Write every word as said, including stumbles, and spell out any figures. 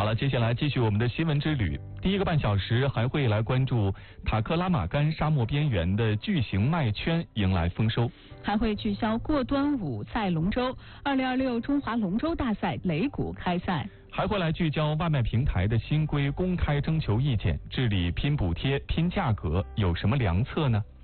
了，接下来继续我们的新闻之旅。第一个半小时还会来关注塔克拉玛干沙漠边缘的巨型麦圈迎来丰收， 还会聚焦过端午赛龙舟，二零二六中华龙舟大赛擂鼓开赛， 还会来聚焦外卖平台的新规公开征求意见，治理拼补贴、拼价格有什么良策呢？